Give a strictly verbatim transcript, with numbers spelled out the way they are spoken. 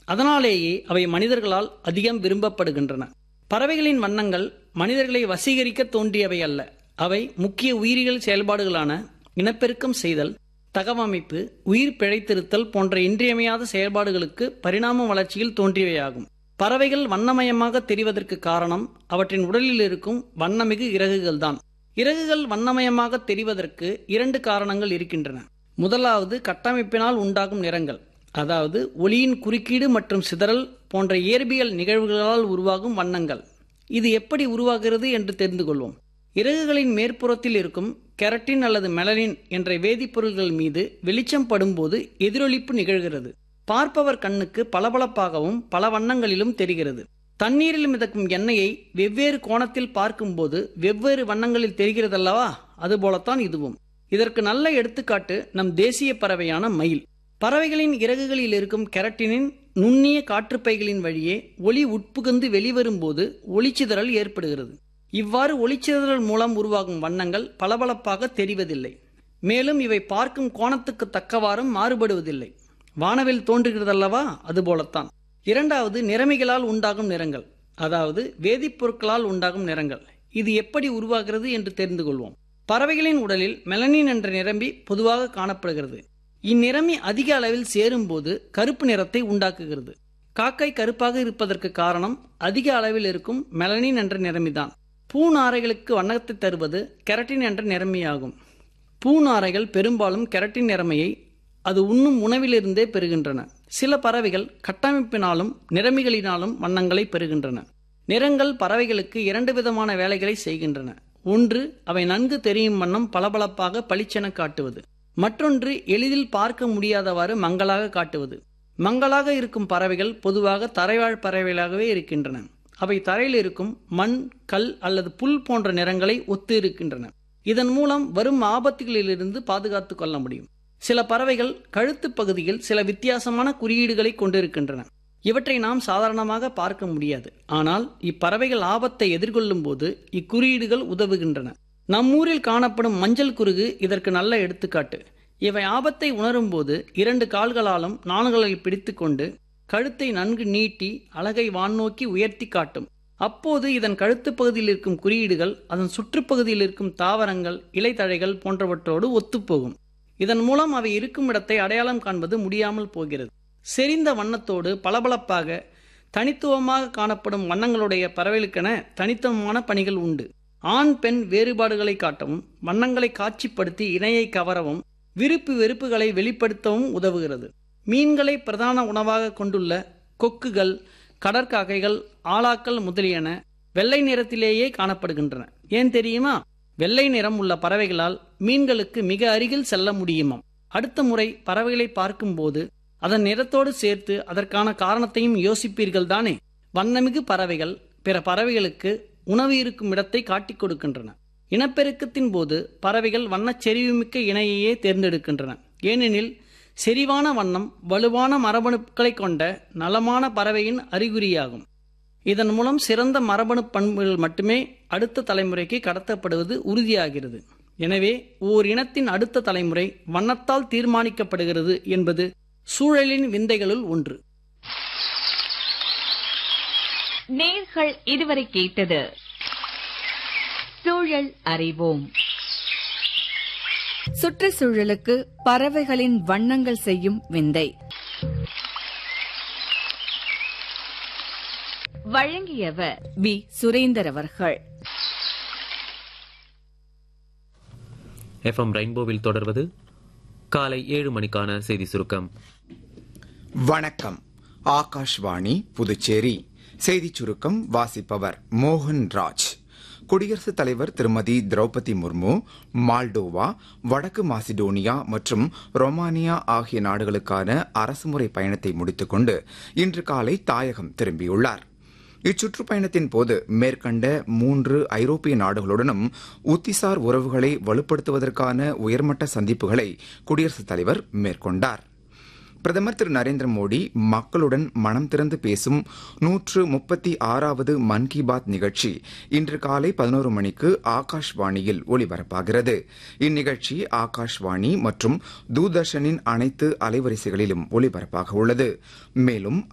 அதனாலேயே அவை மனிதர்களால் அதிகம் விரும்பப்படுகின்றன. பறவைகளின் வண்ணங்கள் மனிதர்களை வசீகரிக்க தோன்றியவை அல்ல. அவை முக்கிய உயிரியல் செயல்பாடுகளான இனப்பெருக்கம் செய்தல், தகவமைப்பு, உயிர் பிழைத்திருத்தல் போன்ற இன்றியமையாத செயல்பாடுகளுக்கு பரிணாம வளர்ச்சியில் தோன்றியவையாகும். பறவைகள் வண்ணமயமாக தெரிவதற்கு காரணம் அவற்றின் உடலில் இருக்கும் வண்ணமிகு இறகுகள்தான். இறகுகள் வண்ணமயமாக தெரிவதற்கு இரண்டு காரணங்கள் இருக்கின்றன. முதலாவது கட்டமைப்பினால் உண்டாகும் நிறங்கள், அதாவது ஒளியின் குறுக்கீடு மற்றும் சிதறல் போன்ற இயற்பியல் நிகழ்வுகளால் உருவாகும் வண்ணங்கள். இது எப்படி உருவாகிறது என்று தெரிந்து கொள்வோம். இறகுகளின் மேற்புறத்தில் இருக்கும் கெரட்டின் அல்லது மெலனின் என்ற வேதிப்பொருள்கள் மீது வெளிச்சம் படும்போது எதிரொலிப்பு நிகழ்கிறது. பார்ப்பவர் கண்ணுக்கு பளபளப்பாகவும் பல வண்ணங்களிலும் தெரிகிறது. தண்ணீரில் மிதக்கும் எண்ணெயை வெவ்வேறு கோணத்தில் பார்க்கும்போது வெவ்வேறு வண்ணங்களில் தெரிகிறதல்லவா, அதுபோலத்தான் இதுவும். இதற்கு நல்ல எடுத்துக்காட்டு நம் தேசிய பறவையான மயில். பறவைகளின் இறகுகளில் இருக்கும் கெரட்டினின் நுண்ணிய காற்றுப்பைகளின் வழியே ஒளி உட்புகுந்து வெளிவரும்போது ஒளிச்சிதறல் ஏற்படுகிறது. இவ்வாறு ஒளிச்சிதறல் மூலம் உருவாகும் வண்ணங்கள் பளபளப்பாக தெரிவதில்லை. மேலும் இவை பார்க்கும் கோணத்துக்கு தக்கவாறும் மாறுபடுவதில்லை. வானவில் தோன்றுகிறதல்லவா, அதுபோலத்தான். இரண்டாவது நிறமிகளால் உண்டாகும் நிறங்கள், அதாவது வேதிப்பொருட்களால் உண்டாகும் நிறங்கள். இது எப்படி உருவாகிறது என்று தெரிந்து கொள்வோம். பறவைகளின் உடலில் மெலனின் என்ற நிறமி பொதுவாக காணப்படுகிறது. இந்நிறமி அதிக அளவில் சேரும்போது கருப்பு நிறத்தை உண்டாக்குகிறது. காக்கை கருப்பாக இருப்பதற்கு காரணம் அதிக அளவில் இருக்கும் மெலனின் என்ற நிறமிதான். பூநாரைகளுக்கு வண்ணத்தை தருவது கெரட்டின் என்ற நிறமியாகும். பூநாரைகள் பெரும்பாலும் கெரட்டின் நிறமையை அது உண்ணும் உணவிலிருந்தே பெறுகின்றன. சில பறவைகள் கட்டமைப்பினாலும் நிறமிகளினாலும் வண்ணங்களை பெறுகின்றன. நிறங்கள் பறவைகளுக்கு இரண்டு விதமான வேலைகளை செய்கின்றன. ஒன்று, அவை நன்கு தெரியும் வண்ணம் பளபளப்பாக பளிச்சென காட்டுவது. மற்றொன்று, எளிதில் பார்க்க முடியாதவாறு மங்கலாக காட்டுவது. மங்கலாக இருக்கும் பறவைகள் பொதுவாக தரைவாழ் பறவைகளாகவே இருக்கின்றன. அவை தரையில் இருக்கும் மண், கல் அல்லது புல் போன்ற நிறங்களை ஒத்து இருக்கின்றன. இதன் மூலம் வரும் ஆபத்துகளிலிருந்து பாதுகாத்துக் கொள்ள முடியும். சில பறவைகள் கழுத்து பகுதியில் சில வித்தியாசமான குறியீடுகளை கொண்டிருக்கின்றன. இவற்றை நாம் சாதாரணமாக பார்க்க முடியாது. ஆனால் இப்பறவைகள் ஆபத்தை எதிர்கொள்ளும் போது இக்குறியீடுகள் உதவுகின்றன. நம்மூரில் காணப்படும் மஞ்சள் குருகு இதற்கு நல்ல எடுத்துக்காட்டு. இவை ஆபத்தை உணரும் போது இரண்டு கால்களாலும் நாணுகளை பிடித்து கொண்டு கழுத்தை நன்கு நீட்டி அலகை வானோக்கி உயர்த்தி காட்டும். அப்போது இதன் கழுத்து பகுதியில் இருக்கும் குறியீடுகள் அதன் சுற்றுப்பகுதியில் இருக்கும் தாவரங்கள், இலைத்தழைகள் போன்றவற்றோடு ஒத்துப்போகும். இதன் மூலம் அவை இருக்கும் இடத்தை அடையாளம் காண்பது முடியாமல் போகிறது. செறிந்த வண்ணத்தோடு பளபளப்பாக தனித்துவமாக காணப்படும் வண்ணங்களுடைய பறவைகளுக்கென தனித்துவமான பணிகள் உண்டு. ஆண் பெண் வேறுபாடுகளை காட்டவும், வண்ணங்களை காட்சிப்படுத்தி இணையை கவரவும், விருப்பு வெறுப்புகளை வெளிப்படுத்தவும் உதவுகிறது. மீன்களை பிரதான உணவாக கொண்டுள்ள கொக்குகள், கடற்காக்கைகள், ஆலாக்கள் முதலியன வெள்ளை நிறத்திலேயே காணப்படுகின்றன. ஏன் தெரியுமா? வெள்ளை நிறம் உள்ள பறவைகளால் மீன்களுக்கு மிக அருகில் செல்ல முடியுமாம். அடுத்த முறை பறவைகளை பார்க்கும்போது அதன் நிறத்தோடு சேர்த்து அதற்கான காரணத்தையும் யோசிப்பீர்கள் தானே. வண்ணமிகு பறவைகள் பிற பறவைகளுக்கு உணவு இருக்கும் இடத்தை காட்டிக் கொடுக்கின்றன. இனப்பெருக்கத்தின் போது பறவைகள் வண்ணச் செறிவுமிக்க இணையையே தேர்ந்தெடுக்கின்றன. ஏனெனில் செறிவான வண்ணம் வலுவான மரபணுக்களை கொண்ட நலமான பறவையின் அறிகுறியாகும். இதன் மூலம் சிறந்த மரபணு பண்புகள் மட்டுமே அடுத்த தலைமுறைக்கு கடத்தப்படுவது உறுதியாகிறது. எனவே ஓர் இனத்தின் அடுத்த தலைமுறை வண்ணத்தால் தீர்மானிக்கப்படுகிறது என்பது சூழலின் விந்தைகளுள் ஒன்று. நேர்கள் இதுவரை கேட்டது சூழல் அறிவோம். சுற்றுச்சூழலுக்கு பறவைகளின் வண்ணங்கள் செய்யும் விந்தை. வழங்கியவர் பி சுரேந்தர் அவர்கள். எஃப்எம் ரெயின்போவில் தொடர்வது காலை ஏழு மணிக்கான செய்தி சுருக்கம். வணக்கம். ஆகாஷ்வாணி புதுச்சேரி செய்திச் சுருக்கம் வாசிப்பவர் மோகன் ராஜ். குடியரசுத் தலைவர் திருமதி திரௌபதி முர்மு மால்டோவா, வடக்கு மாசிடோனியா மற்றும் ரொமானியா ஆகிய நாடுகளுக்கான அரசுமுறை பயணத்தை முடித்துக் கொண்டு இன்று காலை தாயகம் திரும்பியுள்ளார். இச்சுற்றுப்பயணத்தின் போது மேற்கண்ட மூன்று ஐரோப்பிய நாடுகளுடனும் உத்திசார் உறவுகளை வலுப்படுத்துவதற்கான உயர்மட்ட சந்திப்புகளை குடியரசுத் தலைவர் மேற்கொண்டார். பிரதமர் திரு நரேந்திர மோடி மக்களுடன் மனம் திறந்து பேசும் நூற்று முப்பத்தி ஆறாவது மன் கி பாத் நிகழ்ச்சி இன்று காலை பதினோரு மணிக்கு ஆகாஷ்வாணியில் ஒலிபரப்பாகிறது. இந்நிகழ்ச்சி ஆகாஷ்வாணி மற்றும் தூர்தர்ஷனின் அனைத்து அலைவரிசைகளிலும் ஒலிபரப்பாக உள்ளது. மேலும்